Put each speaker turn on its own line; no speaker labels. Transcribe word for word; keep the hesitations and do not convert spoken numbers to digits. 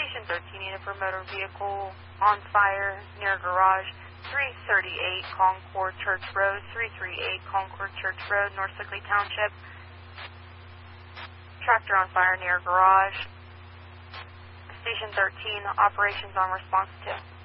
Station thirteen, unit for motor vehicle on fire near garage, three thirty-eight Concord Church Road, three thirty-eight Concord Church Road, North Sickley Township. Tractor on fire near garage. Station thirteen, operations on response to.